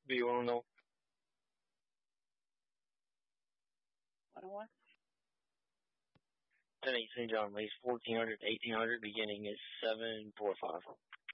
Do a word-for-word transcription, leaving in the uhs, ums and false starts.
Do you want to know? one oh one? ten eight Saint John Lace, fourteen hundred to eighteen hundred, beginning is seven four five.